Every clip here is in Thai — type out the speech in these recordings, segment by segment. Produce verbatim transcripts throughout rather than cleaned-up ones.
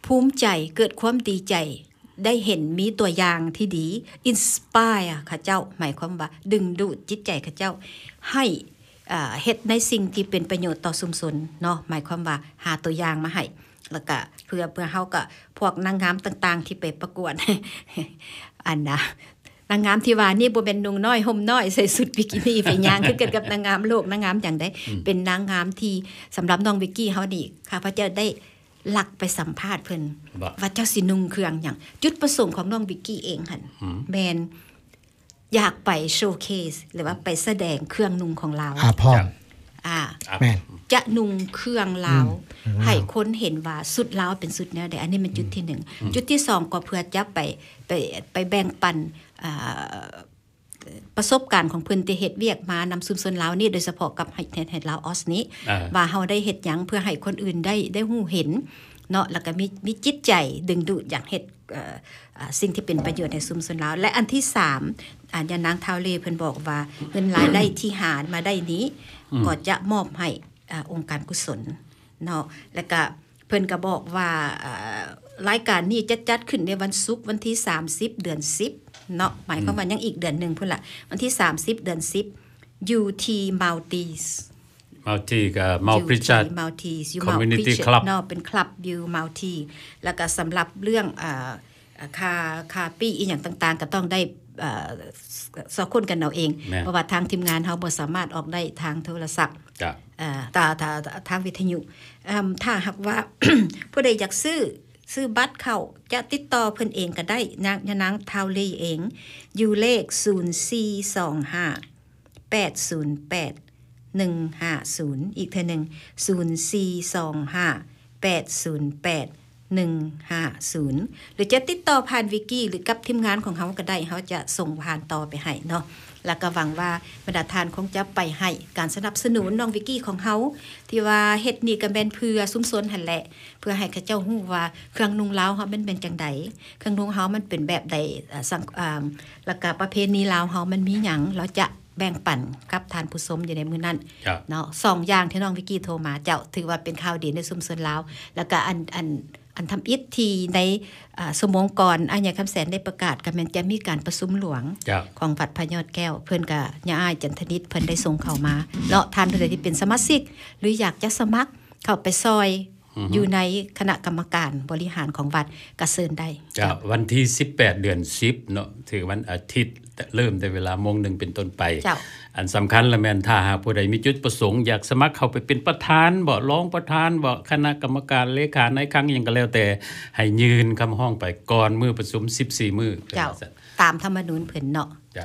ภูมิใจเกิดความดีใจได้เห็นมีตัวอย่างที่ดี inspire ข้าเจ้าหมายความว่าดึงดูดจิตใจข้าเจ้าให้เฮ็ดในสิ่งที่เป็นประโยชน์ต่อชุมชนเนาะหมายความว่าหาตัวอย่างมาให้แล้วก็เพื่อเพื่อเฮาก็พวกนางงามต่างๆที่ไปประกวด อันนะนางงามที่ว่านี่บ่เป็นนุ่งน้อยห่มน้อยใส่ชุดบิกินี่ไปย่างคือกันกับนางงามโลกนางงามจังได๋เป็นนางงามที่สำหรับน้องวิกกี้เฮานี่ข้าพเจ้าได้ลักไปสัมภาษณ์เพิ่นว่าเจ้าสินุ่งเครื่องหยังจุดประสงค์ของน้องวิกกี้เองหั่นแม่นอยากไปโชว์เคสหรือว่าไปแสดงเครื่องนุ่งของเราอ่าพร้อมอ่าแม่นจะนุ่งเครื่องลาวให้คนเห็นว่าสุดลาวเป็นสุดแนวใดอันนี้มันจุดที่หนึ่งจุดที่สองก็เพื่อจะไปไปไปแบ่งปันอ่าประสบการณ์ของเพิ่นที่เฮ็ดเวียกมานำชุมชนลาวนี่โดยเฉพาะกับให้เฮ็ดลาวออสนี้ว่าเฮาได้เฮ็ดหยังเพื่อให้คนอื่นได้ได้ฮู้เห็นเนาะแล้วก็มีมีจิตใจดึงดูดอยากเฮ็ดเอ่อสิ่งที่เป็นประโยชน์ในชุมชนลาวและอันที่สามอันยานางท้าวเลเพิ่นบอกว่าเงินรายได้ที่หามาได้นี้ก็จะมอบให้องค์การกุศลเนาะแล้วก็เพิ่นก็บอกว่ารายการนี้จะจัดขึ้นในวันศุกร์วันที่สามสิบเดือนสิบเนาะหมายความว่ายังอีกเดือนนึงพุ่นล่ะวันที่สามสิบเดือนสิบ ยู ที Maltese Malti กับ Malpritchat Community Club เนาะเป็นคลับยู Malti แล้วก็สำหรับเรื่องอ่าค่าค่าปี้อีหยังต่างๆก็ต้องได้อ่าสอบคนกันเอาเองเพราะว่าทางทีมงานเฮาบ่สามารถออกได้ทางโทรศัพท์จ้ะอ่าตาตาทางวิทยุอ่าถ้าหากว่า ผู้ใดอยากซื้อซื้อบัตรเข้าจะติดต่อเพิ่นเองก็ได้นางนางทาวลีเองอยู่เลขศูนย์ สี่ สอง ห้า แปด ศูนย์ แปด หนึ่ง ห้า ศูนย์อีกเทื่อนึงศูนย์ สี่ สอง ห้า แปด ศูนย์ แปด หนึ่ง ห้า ศูนย์หรือจะติดต่อผ่านวิกี้หรือกับทีมงานของเฮาก็ได้เฮาจะส่งผ่านต่อไปให้เนาะแล้วก็หวังว่าบรรดาทานคงจะไปให้การสนับสนุนน้องวิกี้ของเฮาที่ว่าเฮ็ดนี่ก็แม่นเพื่อซุ้มซนหั่นแหละเพื่อให้เขาเจ้าฮู้ว่าเครื่องนุ่งลาวเฮามันเป็นจังได๋เครื่องนุ่งเฮามันเป็นแบบใดสังอ่าแล้วก็ประเพณีลาวเฮามันมีหยังเราจะแบ่งปันกับทานผู้ชมอยู่ในมื้อนั้นเนาะสองอย่างที่น้องวิกี้โทรมาเจ้าถือว่าเป็นข่าวดีในซุ้มซนลาวแล้วก็อันอันอันทำอิฐที่ในสมงก่อนอัญญาคำแสนได้ประกาศกันมันจะมีการประชุมหลวงของวัดพระยอดแก้วเพิ่นก็ย่าอ้ายจันทนิตเพิ่นได้ส่งเข้ามาเนาะท่านผู้ใดที่เป็นสมาชิกหรืออยากจะสมัครเข้าไปซอยอยู่ในคณะกรรมการบริหารของวัดก็เชิญได้จ้ะวันที่สิบแปดเดือนสิบเนาะถือวันอาทิตย์เริ่มแต่เวลา หนึ่งโมงเป็นต้นไปอันสำคัญละแม่นถ้าหากผู้ใดมีจุดประสงค์อยากสมัครเข้าไปเป็นประธานบ่รองประธานบ่คณะกรรมการเลขาในครั้งหยังก็แล้วแต่ให้ยืนคำห้องไปก่อนมื้อประชุมสิบสี่มื้อเจ้าตามธรรมนูญเพิ่นเนาะจ้ะ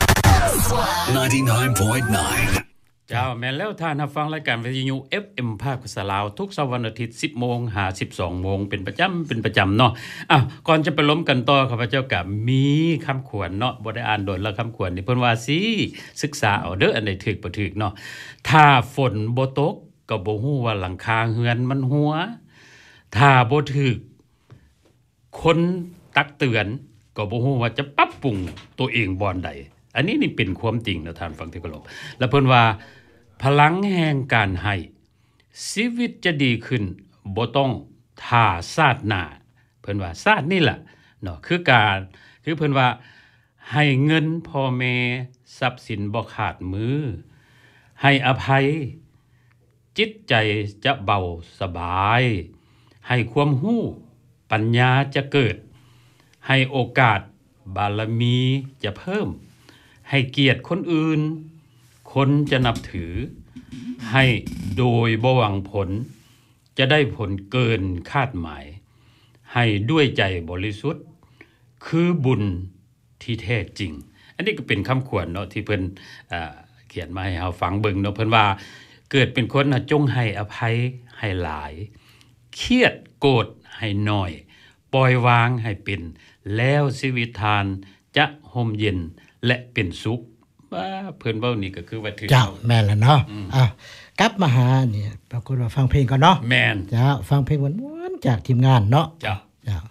ninety-nine point nine เจ้าแม่นแล้วท่านรับฟังรายการวิทยุ เอฟ เอ็ม ภาคภาษาลาวทุกเสาร์วันอาทิตย์ สิบโมง ถึงสิบสองโมงเป็นประจำเป็นประจำเนาะอ่ะก่อนจะไปล้มกันต่อข้าพเจ้าก็มีคำขวัญเนาะบ่ได้อ่านโดนแล้วคำขวัญนี่เพิ่นว่าสิศึกษาเอาเด้ออันใดถูกบ่ถูกเนาะถ้าฝนบ่ตกก็บ่ฮู้ว่าหลังคาเรือนมันหัวถ้าบ่ถูกคนตักเตือนก็บ่ฮู้ว่าจะปรับปรุงตัวเองบ่อนใดอันนี้นี่เป็นความจริงนะท่านฟังที่เคารพแล้วเพิ่นว่าพลังแห่งการให้ชีวิตจะดีขึ้นบ่ต้องท่าชาติหน้าเพิ่นว่าชาตินี่ล่ะเนาะคือการคือเพิ่นว่าให้เงินพ่อแม่ทรัพย์สินบ่ขาดมือให้อภัยจิตใจจะเบาสบายให้ความรู้ปัญญาจะเกิดให้โอกาสบารมีจะเพิ่มให้เกียรติคนอื่นคนจะนับถือให้โดยบ่หวังผลจะได้ผลเกินคาดหมายให้ด้วยใจบริสุทธิ์คือบุญที่แท้จริงอันนี้ก็เป็นคำขวัญเนาะที่เพิ่นอ่าเขียนมาให้เฮาฟังเบิ่งเนาะเพิ่นว่าเกิดเป็นคนจงให้อภัยให้หลายเครียดโกรธให้น้อยปล่อยวางให้เป็นแล้วชีวิตทานจะห่มเย็นและเป็นสุขว่าเพิ่นเว้านี่ก็คือว่าถึงเจ้าแม่นแล้วเนาะอ้าวกลับมาหาเนี่ยปรากฏว่าฟังเพลงก่อนเนาะแม่นเจ้าฟังเพลงม่วนๆจากทีมงานเนาะเจ้าเจ้า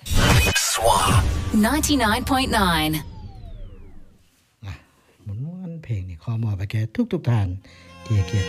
ninety-nine point nine อ่ะม่วนๆเพลงนี่ขอมอบให้แก่ทุกๆท่านที่เกียรติ